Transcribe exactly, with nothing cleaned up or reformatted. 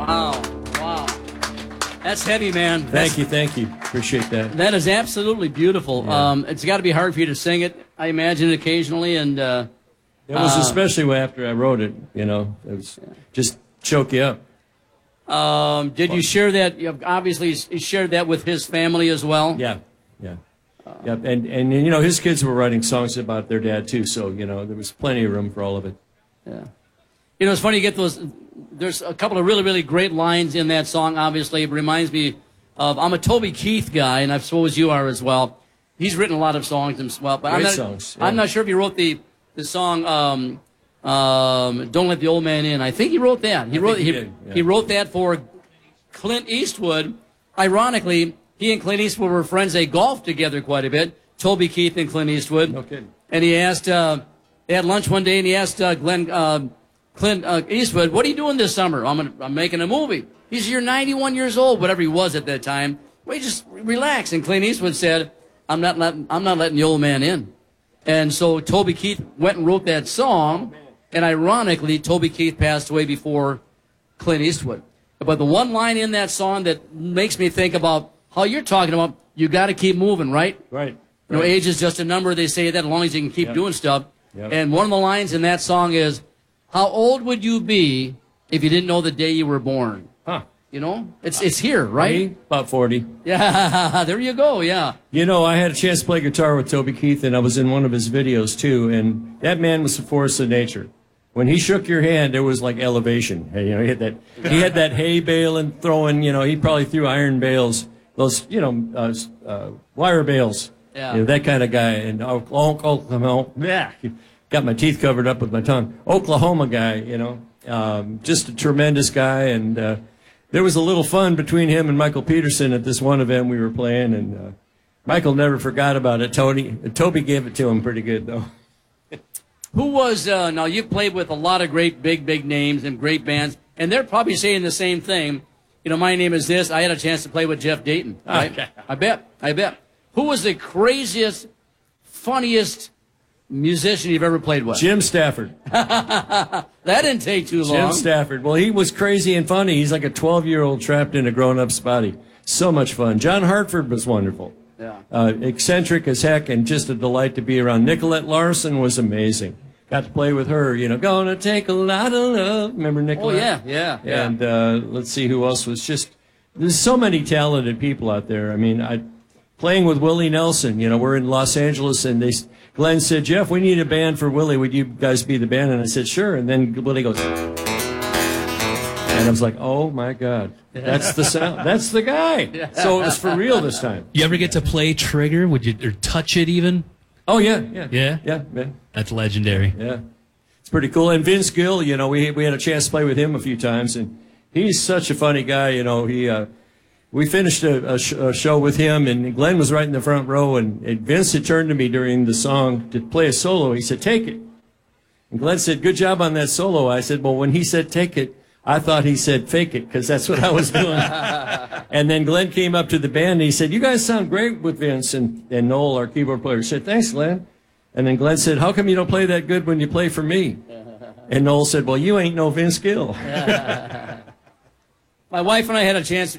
Wow. Wow. That's heavy, man. Thank That's, you, thank you. Appreciate that. That is absolutely beautiful. Yeah. Um, it's got to be hard for you to sing it, I imagine, occasionally. And uh, It was uh, especially after I wrote it, you know. It was just choke you up. Um, did you share that? You obviously, he shared that with his family as well. Yeah, yeah. Yeah, and, and, you know, his kids were writing songs about their dad, too, so, you know, there was plenty of room for all of it. Yeah. You know, it's funny you get those. There's a couple of really, really great lines in that song, obviously. It reminds me of, I'm a Toby Keith guy, and I suppose you are as well. He's written a lot of songs himself. But Great I'm not, songs. Yeah. I'm not sure if he wrote the, the song, um, um, Don't Let the Old Man In. I think he wrote that. He I wrote think he he, did, yeah. he wrote that for Clint Eastwood. Ironically, he and Clint Eastwood were friends. They golfed together quite a bit. Toby Keith and Clint Eastwood. No kidding. And he asked, uh, they had lunch one day, and he asked uh, Glenn, uh, Clint uh, Eastwood, what are you doing this summer? I'm, gonna, I'm making a movie. He said, you're ninety-one years old, whatever he was at that time. Well, you just relax. And Clint Eastwood said, I'm not letting, I'm not letting the old man in. And so Toby Keith went and wrote that song, and ironically, Toby Keith passed away before Clint Eastwood. But the one line in that song that makes me think about how you're talking about, you got to keep moving, right? Right. You know, right. age is just a number. They say that as long as you can keep Yep. doing stuff. Yep. And one of the lines in that song is, how old would you be if you didn't know the day you were born? Huh. You know, it's it's here, right? Me? About forty. Yeah, there you go, yeah. You know, I had a chance to play guitar with Toby Keith, and I was in one of his videos, too, and that man was a force of nature. When he shook your hand, there was like elevation. Hey, you know, he had that, he had that hay bale and throwing, you know, he probably threw iron bales, those, you know, uh, uh, wire bales. Yeah. You know, that kind of guy. And Oklahoma, yeah, got my teeth covered up with my tongue. Oklahoma guy, you know, um, just a tremendous guy. And uh, there was a little fun between him and Michael Peterson at this one event we were playing. And uh, Michael never forgot about it. Tony, Toby gave it to him pretty good, though. Who was, uh, now you've played with a lot of great, big, big names and great bands, and they're probably saying the same thing. You know, my name is this. I had a chance to play with Jeff Dayton, right? Okay. I bet, I bet. Who was the craziest, funniest musician you've ever played with? Jim Stafford. That didn't take too long. Jim Stafford. Well, he was crazy and funny. He's like a twelve-year-old trapped in a grown-up's body. So much fun. John Hartford was wonderful. Yeah. Uh, eccentric as heck and just a delight to be around. Nicolette Larson was amazing. Got to play with her, you know, gonna take a lot of love. Remember Nicolette? Oh, yeah, yeah, yeah. And uh, let's see who else was just, there's so many talented people out there. I mean, I playing with Willie Nelson, you know, we're in Los Angeles, and they, Glenn said, Jeff, we need a band for Willie. Would you guys be the band? And I said, sure. And then Willie goes, and I was like, oh, my God. That's the sound. That's the guy. Yeah. So it was for real this time. You ever get to play Trigger? Would you or touch it even? Oh, yeah, yeah. Yeah? Yeah, yeah. That's legendary. Yeah. It's pretty cool. And Vince Gill, you know, we we had a chance to play with him a few times, and he's such a funny guy. You know, he uh, we finished a, a, sh a show with him, and Glenn was right in the front row, and, and Vince had turned to me during the song to play a solo. He said, take it. And Glenn said, good job on that solo. I said, well, when he said take it, I thought he said fake it, because that's what I was doing. And then Glenn came up to the band, and he said, you guys sound great with Vince. And, and Noel, our keyboard player, said, thanks, Glenn. And then Glenn said, how come you don't play that good when you play for me? And Noel said, well, you ain't no Vince Gill. My wife and I had a chance